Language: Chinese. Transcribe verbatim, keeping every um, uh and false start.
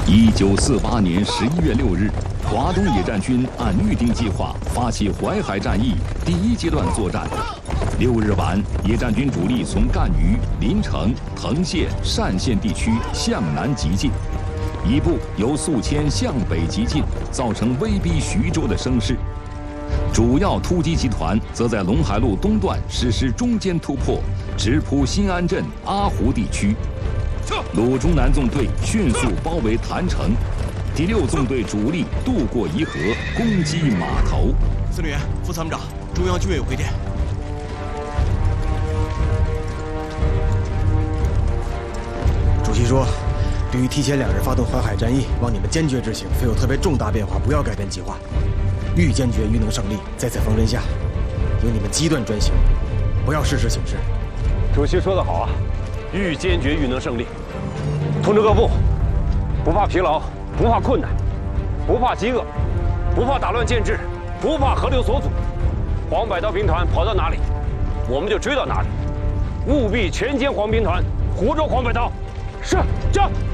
一九四八年十一月六日，华东野战军按预定计划发起淮海战役第一阶段作战。六日晚，野战军主力从赣榆、临城、藤县、单县地区向南急进，一部由宿迁向北急进，造成威逼徐州的声势。主要突击集团则在陇海路东段实施中间突破，直扑新安镇、阿湖地区。 鲁中南纵队迅速包围郯城，第六纵队主力渡过沂河，攻击码头。 司令员、副参谋长，中央军委有回电。 主席说，对于提前两日发动淮海战役，望你们坚决执行，非有特别重大变化，不要改变计划。愈坚决愈能胜利，在此方针下，由你们机断专行，不要事事请示。 主席说得好啊！ 愈坚决愈能胜利。通知各部，不怕疲劳，不怕困难，不怕饥饿，不怕打乱建制，不怕河流所阻。黄百韬兵团跑到哪里，我们就追到哪里。务必全歼黄兵团，湖州黄百韬。是，将。